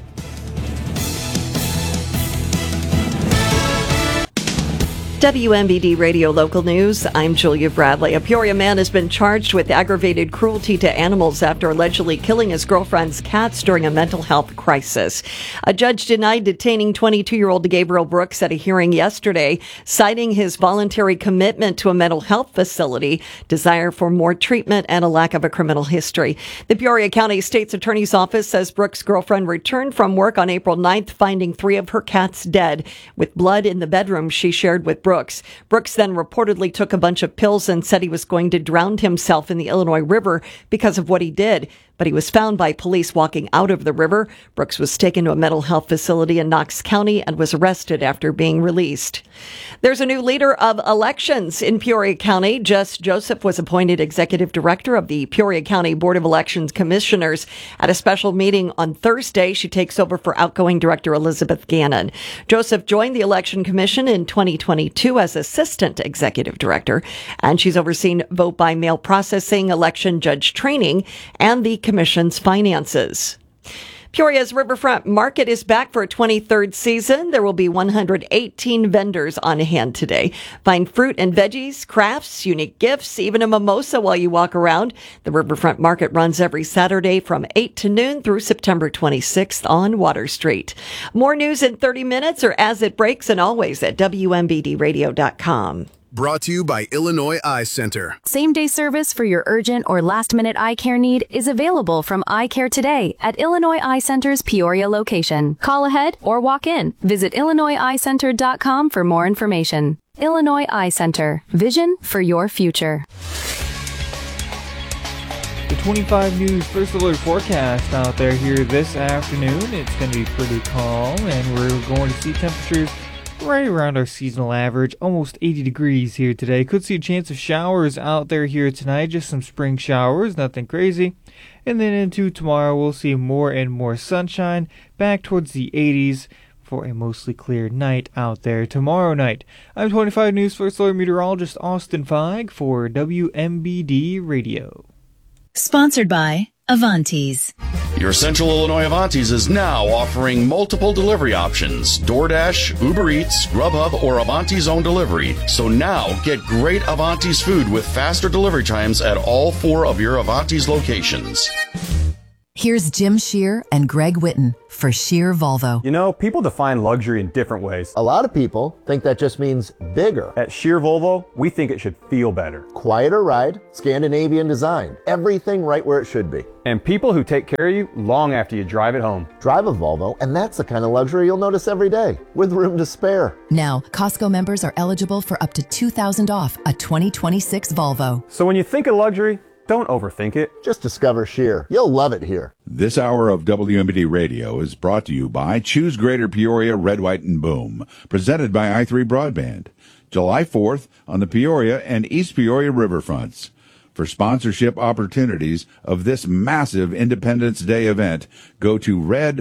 WMBD Radio Local News. I'm Julia Bradley. A Peoria man has been charged with aggravated cruelty to animals after allegedly killing his girlfriend's cats during a mental health crisis. A judge denied detaining 22-year-old Gabriel Brooks at a hearing yesterday, citing his voluntary commitment to a mental health facility, desire for more treatment, and a lack of a criminal history. The Peoria County State's Attorney's Office says Brooks' girlfriend returned from work on April 9th, finding 3 of her cats dead, with blood in the bedroom she shared with Brooks. Brooks then reportedly took a bunch of pills and said he was going to drown himself in the Illinois River because of what he did. But he was found by police walking out of the river. Brooks was taken to a mental health facility in Knox County and was arrested after being released. There's a new leader of elections in Peoria County. Jess Joseph was appointed executive director of the Peoria County Board of Elections Commissioners. At a special meeting on Thursday, she takes over for outgoing director Elizabeth Gannon. Joseph joined the Election Commission in 2022 as assistant executive director, and she's overseen vote by mail processing, election judge training, and the Commission's finances. Peoria's Riverfront Market is back for a 23rd season. There will be 118 vendors on hand today. Find fruit and veggies, crafts, unique gifts, even a mimosa while you walk around. The Riverfront Market runs every Saturday from 8 to noon through September 26th on Water Street. More news in 30 minutes or as it breaks, and always at WMBDradio.com. Brought to you by Illinois Eye Center. Same-day service for your urgent or last-minute eye care need is available from Eye Care Today at Illinois Eye Center's Peoria location. Call ahead or walk in. Visit IllinoisEyeCenter.com for more information. Illinois Eye Center. Vision for your future. The 25 News First Alert forecast out there here this afternoon. It's going to be pretty calm, and we're going to see temperatures right around our seasonal average, almost 80 degrees here today. Could see a chance of showers out there here tonight, just some spring showers, nothing crazy. And then into tomorrow, we'll see more and more sunshine, back towards the 80s for a mostly clear night out there tomorrow night. I'm 25 News First Alert meteorologist Austin Feig for WMBD Radio. Sponsored by Avantis. Your Central Illinois Avantis is now offering multiple delivery options: DoorDash, Uber Eats, Grubhub, or Avantis Own Delivery. So now get great Avantis food with faster delivery times at all 4 of your Avantis locations. Here's Jim Shear and Greg Witten for Shear Volvo. You know, people define luxury in different ways. A lot of people think that just means bigger. At Shear Volvo, we think it should feel better. Quieter ride, Scandinavian design, everything right where it should be. And people who take care of you long after you drive it home. Drive a Volvo, and that's the kind of luxury you'll notice every day, with room to spare. Now, Costco members are eligible for up to $2,000 off a 2026 Volvo. So when you think of luxury, don't overthink it. Just discover Shear. You'll love it here. This hour of WMBD Radio is brought to you by Choose Greater Peoria, Red, White, and Boom, presented by i3 Broadband. July 4th on the Peoria and East Peoria riverfronts. For sponsorship opportunities of this massive Independence Day event, go to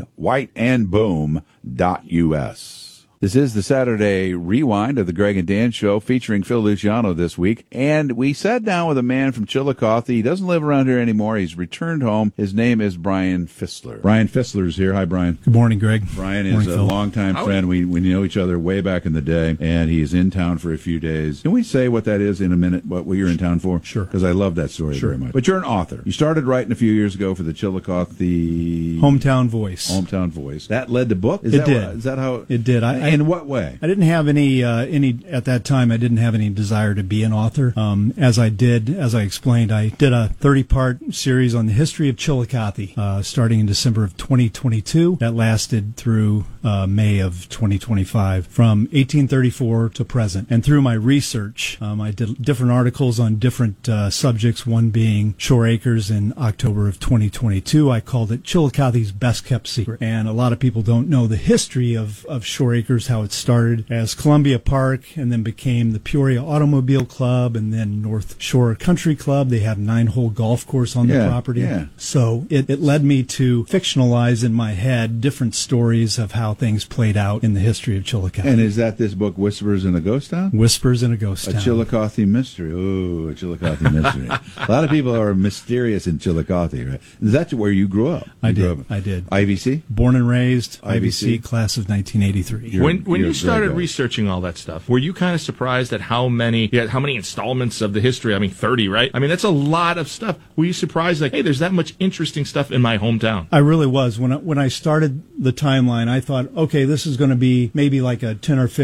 redwhiteandboom.us. This is the Saturday Rewind of the Greg and Dan Show featuring Phil Luciano this week. And we sat down with a man from Chillicothe. He doesn't live around here anymore. He's returned home. His name is Brian Fissler. Brian Fissler's here. Hi, Brian. Good morning, Greg. Brian is a longtime friend. We know each other way back in the day, and he's in town for a few days. Can we say what that is in a minute, what you're in town for? Sure. Because I love that story very much. But you're an author. You started writing a few years ago for the Chillicothe Hometown Voice. Hometown Voice. That led to book? It did. Is that how? It did. In what way? I didn't have any at that time. I didn't have any desire to be an author. As I explained, I did a 30-part series on the history of Chillicothe, starting in December of 2022. That lasted through May of 2025, from 1834 to present. And through my research, I did different articles on different subjects. One being Shore Acres in October of 2022. I called it Chillicothe's Best Kept Secret. And a lot of people don't know the history of Shore Acres, how it started as Columbia Park and then became the Peoria Automobile Club and then North Shore Country Club. They have 9-hole golf course on the property. Yeah. So it led me to fictionalize in my head different stories of how things played out in the history of Chillicothe. And is that this book, Whispers in a Ghost Town? Whispers in a Ghost Town. A Chillicothe mystery. Oh, a Chillicothe mystery. A lot of people are mysterious in Chillicothe, right? Is that where you grew up? I did. IVC? Born and raised, IVC, class of 1983. When you started researching all that stuff, were you kind of surprised at how many installments of the history? I mean, 30, right? I mean, that's a lot of stuff. Were you surprised, like, hey, there's that much interesting stuff in my hometown? I really was. When I started the timeline, I thought, okay, this is going to be maybe like a 10 or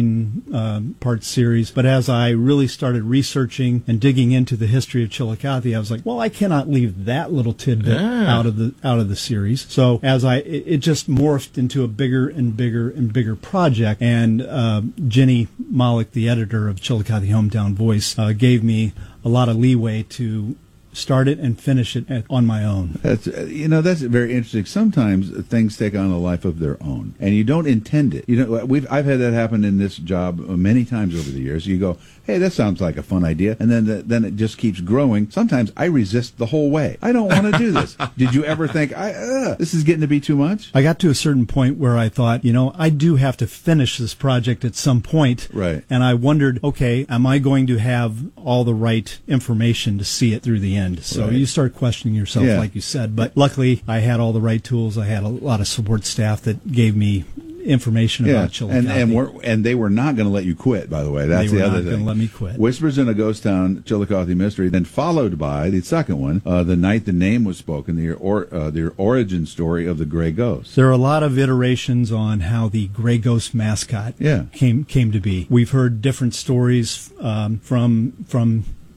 15 part series. But as I really started researching and digging into the history of Chillicothe, I was like, well, I cannot leave that little tidbit out of the series. So as it just morphed into a bigger and bigger and bigger project. And Jenny Malik, the editor of Chillicothe Hometown Voice, gave me a lot of leeway to start it and finish it on my own. That's very interesting. Sometimes things take on a life of their own, and you don't intend it. I've had that happen in this job many times over the years. You go, hey, that sounds like a fun idea, and then it just keeps growing. Sometimes I resist the whole way. I don't want to do this. Did you ever think, this is getting to be too much? I got to a certain point where I thought, I do have to finish this project at some point. Right. And I wondered, okay, am I going to have all the right information to see it through the end? So you start questioning yourself, like you said. But luckily, I had all the right tools. I had a lot of support staff that gave me information about Chillicothe. And they were not going to let you quit, by the way. That's the other thing. They were not going to let me quit. Whispers in a Ghost Town, Chillicothe Mystery, then followed by the second one, The Night the Name Was Spoken, the origin story of the Gray Ghost. There are a lot of iterations on how the Gray Ghost mascot came to be. We've heard different stories from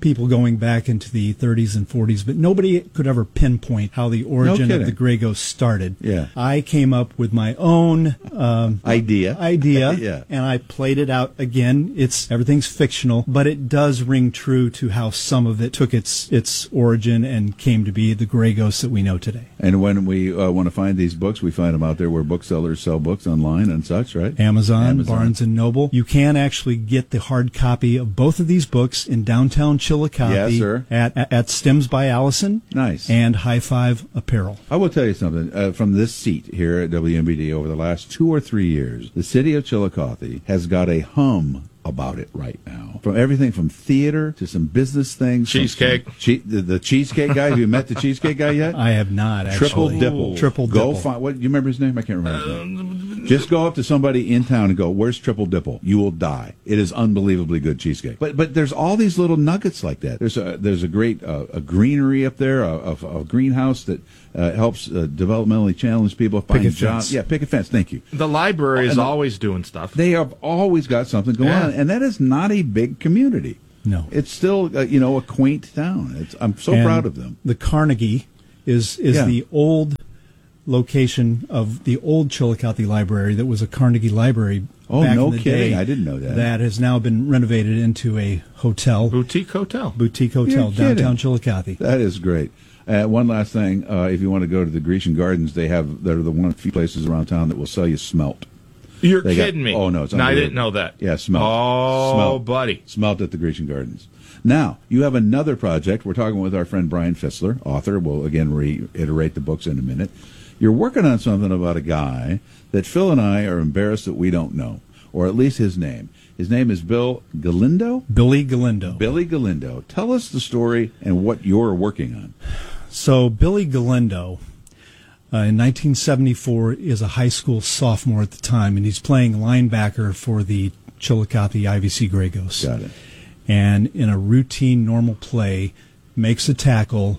people going back into the 30s and 40s, but nobody could ever pinpoint how the origin of the Grey Ghost started. Yeah. I came up with my own idea, yeah. And I played it out again. Everything's fictional, but it does ring true to how some of it took its origin and came to be the Grey Ghost that we know today. And when we want to find these books, we find them out there where booksellers sell books online and such, right? Amazon, Barnes & Noble. You can actually get the hard copy of both of these books in downtown Chillicothe. Yes, sir. At Stems by Allison. Nice. And High Five Apparel. I will tell you something. From this seat here at WMBD over the last 2 or 3 years, the city of Chillicothe has got a hum about it right now. From everything from theater to some business things. Cheesecake. The cheesecake guy. Have you met the cheesecake guy yet? I have not, actually. Triple Dipple. What, you remember his name? I can't remember his name. Just go up to somebody in town and go, "Where's Triple Dipple?" You will die. It is unbelievably good cheesecake. But there's all these little nuggets like that. There's a great a greenery up there, a greenhouse that helps developmentally challenged people find jobs. Yeah, picket fence. Thank you. The library is always doing stuff. They have always got something going on, and that is not a big community. No, it's still a quaint town. I'm so proud of them. The Carnegie is the old location of the old Chillicothe Library that was a Carnegie Library. Oh, back no in the kidding! Day, I didn't know that. That has now been renovated into a hotel, boutique hotel downtown Chillicothe. That is great. One last thing, if you want to go to the Grecian Gardens, they're the one of the few places around town that will sell you smelt. You're kidding me. Oh, no, it's I didn't know that. Yeah, smelt. Oh, buddy. Smelt at the Grecian Gardens. Now, you have another project. We're talking with our friend Brian Fissler, author. We'll again reiterate the books in a minute. You're working on something about a guy that Phil and I are embarrassed that we don't know, or at least his name. His name is Bill Galindo? Billy Galindo. Billy Galindo. Tell us the story and what you're working on. So Billy Galindo, in 1974, is a high school sophomore at the time, and he's playing linebacker for the Chillicothe IVC Grey Ghosts. Got it. And in a routine, normal play, makes a tackle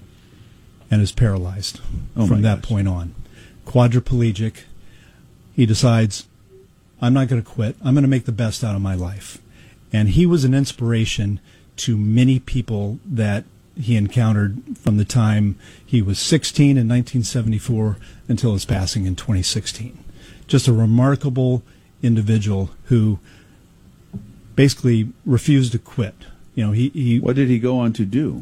and is paralyzed from that point on. Quadriplegic. He decides, I'm not going to quit. I'm going to make the best out of my life. And he was an inspiration to many people that he encountered from the time he was 16 in 1974 until his passing in 2016. Just a remarkable individual who basically refused to quit. He what did he go on to do?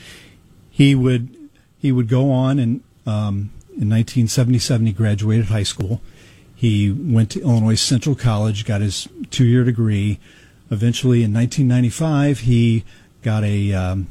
He would go on, and in 1977 he graduated high school. He went to Illinois Central College, got his 2-year degree. Eventually, in 1995, he got a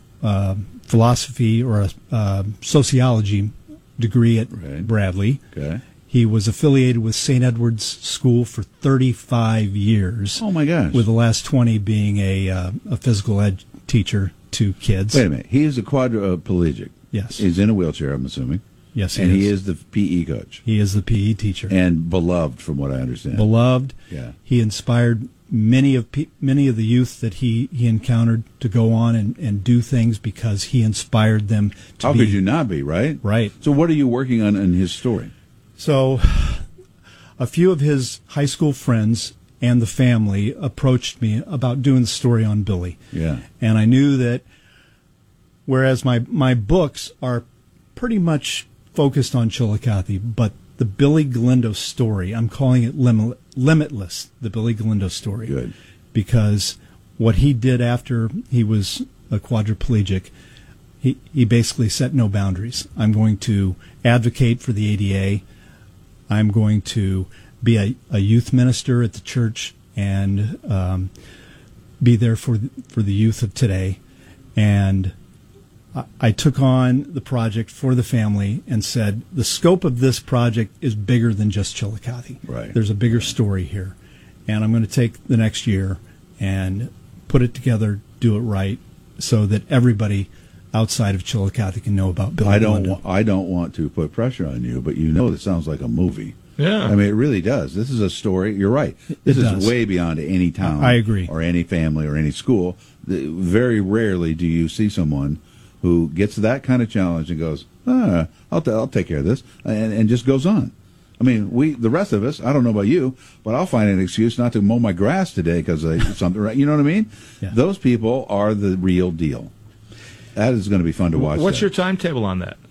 philosophy or a sociology degree at Bradley. Okay. He was affiliated with St. Edward's School for 35 years. Oh, my gosh. With the last 20 being a physical ed teacher to kids. Wait a minute. He is a quadriplegic. Yes. He's in a wheelchair, I'm assuming. Yes, and he is the PE coach. He is the PE teacher. And beloved, from what I understand. Beloved. Yeah. He inspired many of the youth that he encountered to go on and do things because he inspired them to How be. could you not be, right? Right. So what are you working on in his story? So a few of his high school friends and the family approached me about doing the story on Billy. Yeah. And I knew that whereas my books are pretty much focused on Chillicothe, but the Billy Galindo story, I'm calling it Limitless, the Billy Galindo story. Good. Because what he did after he was a quadriplegic, he basically set no boundaries. I'm going to advocate for the ADA. I'm going to be a youth minister at the church and be there for the youth of today. And I took on the project for the family and said, the scope of this project is bigger than just Chillicothe. Right. There's a bigger story here. And I'm going to take the next year and put it together, do it right, so that everybody outside of Chillicothe can know about Billy Galindo. I don't want to put pressure on you, but it sounds like a movie. Yeah. I mean, it really does. This is a story. You're right. This is way beyond any town. I agree. Or any family or any school. Very rarely do you see someone who gets that kind of challenge and goes, I'll take care of this, and just goes on. I mean, the rest of us, I don't know about you, but I'll find an excuse not to mow my grass today because something, right? You know what I mean? Yeah. Those people are the real deal. That is going to be fun to watch. What's your timetable on that?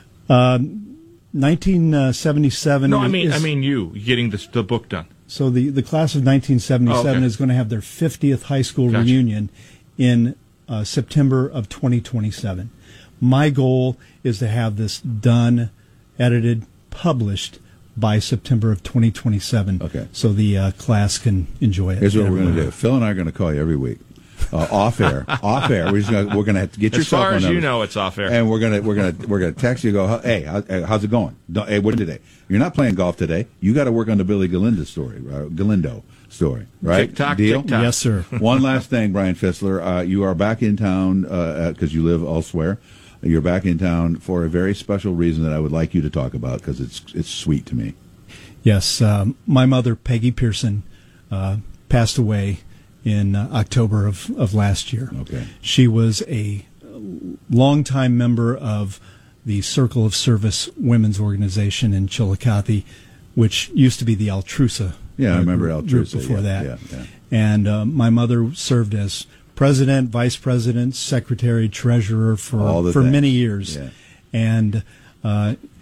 1977. No, I mean you getting the book done. So the class of 1977 is going to have their 50th high school reunion in September of 2027. My goal is to have this done, edited, published by September of 2027. Okay. So the class can enjoy it. Here's what we're going to do. Phil and I are going to call you every week. Off air. We're going to have to get your cell phone as far as numbers. you know, it's off air, and we're gonna text you. Go, hey, how's it going? Hey, what today? You're not playing golf today. You got to work on the Billy Galindo story, right? TikTok, Deal? TikTok. Yes, sir. One last thing, Brian Fissler. You are back in town because you live elsewhere. You're back in town for a very special reason that I would like you to talk about because it's sweet to me. Yes, my mother, Peggy Pearson, passed away in October of last year. Okay. She was a longtime member of the Circle of Service Women's Organization in Chillicothe, which used to be the Altrusa. Yeah, I remember group Altrusa before that. Yeah. And my mother served as president, vice president, secretary, treasurer for many years. Yeah. And